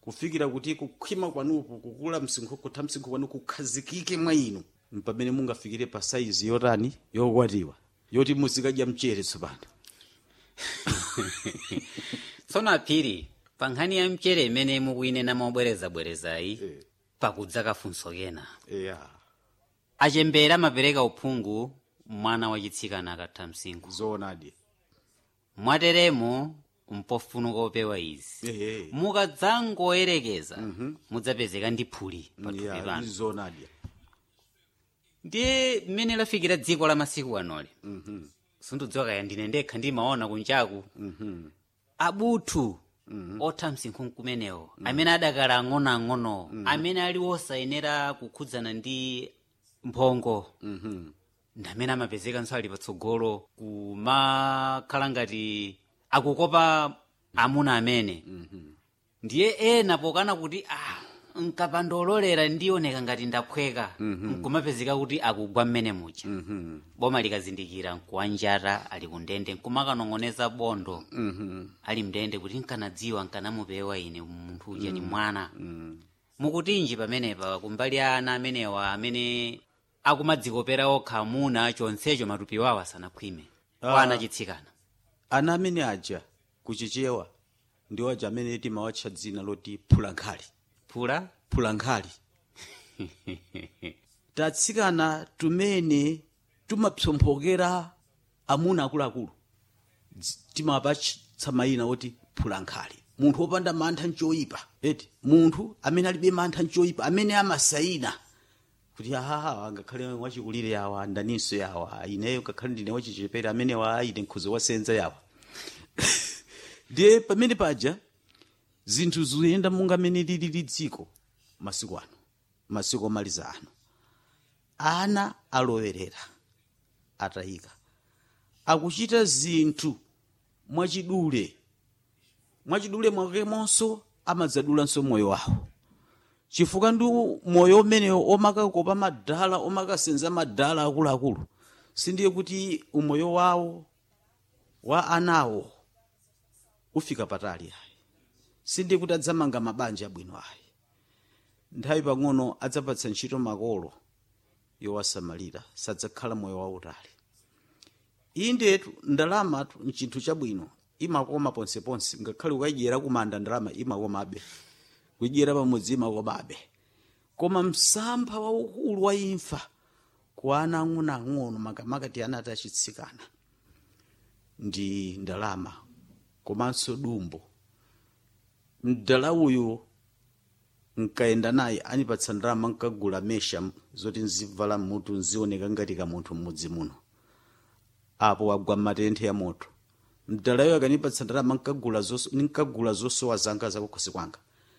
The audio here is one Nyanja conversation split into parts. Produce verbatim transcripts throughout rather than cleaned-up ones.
kufikira kuti kukhwima kwanupo kukula msinkhu kutha msinkhu kwanu kukhazikike mwa inu mpamene mungafikire pa saizi yotani yokwatiwa yoti muzikadya mchere tsopano. Tsono aphiri pa nkhani ya mchere imene mukuyinena mobwerezabwerezayi Eh. pakudza kafunso kena Yeah. achembere amapereka uphungu mwana wachitsikana akatha msinkhu Zoonadi. mwateremo mpofunuka opewa izi Eh. mukadzangoyerekeza mudzapezeka ndi phuli pathupi Yeah, panu. zoonadi. ndiye mmene lafikira dziko la masiku anoli Mhm. sindidziwa kaya ndine ndekha ndimaona kunjaku Mhm. abuthu otha msinkhu kumenewo amene adakala ang'onoang'ono amene ali osayenera kukhudzana ndi mphongo Mhm. ndi amene amapezeka nso ali patsogolo kumakhala ngati akukopa amuna amene ndiye ena pokana kuti ah nkapandololera ndioneka ngati ndaphweka nkumapezeka kuti akugwa mmene muja Mhm. boma likazindikira nkuwanjata ali kundende nkumakanong'oneza bondo Mhm. ali mndende kuti nkanadziwa nkanamupewa ine munthu uja ni mwana Mhm. mukutinji pamenepa kumbali ana amenewa amene akumadzikopera okha amuna chonsecho matupi wawo asanakhwime kwa Ah. anachitsikana Ana amene aja kuchichewa ndiwo aja amene timawatcha dzina loti phulankhali. phula Phulankhali. Tatsikana tumene tumapsomphokera amuna akuluakulu dzi- timapatsa mayina oti phulankhali. Munthu wopanda mantha nchoyipa. Eti munthu amene alibe mantha nchoyipa amene amasayina kuti ahaha ngakhale wachikulire yawa ndaninso yawa ineyo ngakhale ndine wachichepere amene wa ine nkhuzo wasenza yawa. Ndiye pamene paja zinthu zikuyenda monga mene lili dziko masiku ano masiku omaliza ano ana alowerera atayika akuchita zinthu mwachidule mwachidule mwakemonso amadzadulanso moyo wawo chifukwa ndi moyo umenewo omakakopa madala omakasenza madala akuluakulu sindiye kuti umoyo wawo wa anawo ufika patali ayi sindiye kuti adzamanga mabanja abwino ayi nthawi pang'ono adzapatsa ntchito makolo yowasamalira sadzakhala moyo wautali. Indetu ndalamatu nchinthu chabwino imakoma ponseponse ngakhale ukayidyera kumanda ndalama imakomabe kuyidyera pamudzi imakomabe koma msampha waukulu wa imfa kwa ana ang'onoang'ono makamaka ti ana atachitsikana ndi ndalama komanso dumbo. Mdala uyu nkayenda naye anipatsa ndalama nkagula mesha zoti nzivala mutu nzioneka ngati ka munthu mmudzi muno apo wagwa matenthe ya moto. Mdalayo akanipatsa ndalama nkagula zoso nkagula zosowa zanga zakukhosi kwanga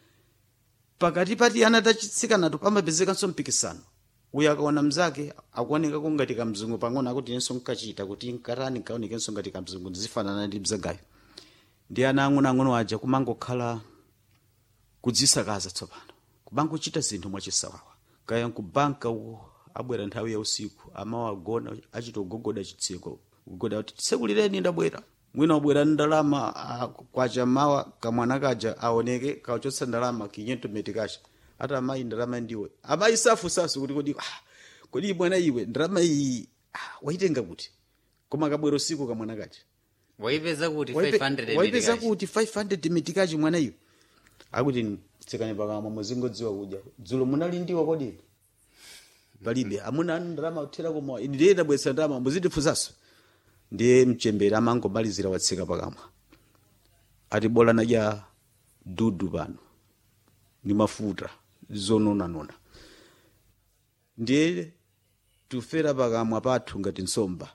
pakati pati ana tachitsikana tu pamapezekanso mpikisano uyu akaona mzake akuonekako ngati kamzungu pang'ono akuti inenso nkachita kuti nkatani nkaonekenso ngati kamzungu ndizifanana ndi mzangayo. Ndi ana ang'onoang'ono aja kumangokhala kudzisakaza tsopano kubangochita zinthu mwachisawawa kaya nkubanka uwo abwera nthawi ya usiku amawagona achitogogoda chitseko kugoda kuti tisekulireni ndabwera mwina wabwera ndalama kwacha mawa kamwana kaja aoneke kawachotsa ndalama kinyento metikacha ata amayi ndalama ndiwe amayi safu sasu kuti kodi ah, kodi bwana iwe ndalama iyi ah, waitenga kuti koma kabwera usiku kamwana kaja waipeza kuti Waipe- five hundred waipeza medikachi. kuti five hundred metikachi mwana iwe akuti tsikani pakamwa muzingodziwa kudya dzulo munali ndiwa kodi palibe amuna anu ndalama kuthera koma ndiye ndabwetsa ndalama muzitifusaso ndiye mchembere amangomalizira watsika pakamwa ati bola nadya dudu pano ni mafuta zononanona ndiye tufera pakamwa pathu ngati nsomba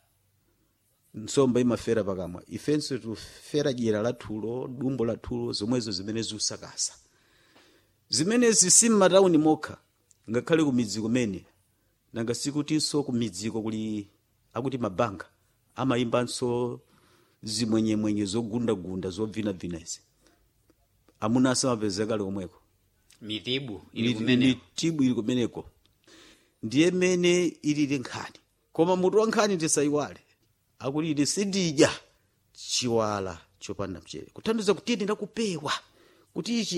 nsomba imafera pakamwa ifenso tufera dyera lathulo dumbo lathulo zomwezo zimene ziusakasa zimenezi si m'matawuni mokha ngakhale ku midzi kumene nanga sikutinso ku midziko kuli akuti mabanga amayimbanso zimwenyemwenye zogundagunda zobvinabvina izi amuna asamapezeka ali komweko mitibu ili Miti- kumene mitibu ili kumeneko ndiye mene ilili nkhani koma mutu wa nkhani tisayiwale akuti ine sindidya chiwala chopanda mchere kuthandiza kuti ine ndakupewa kuti ichi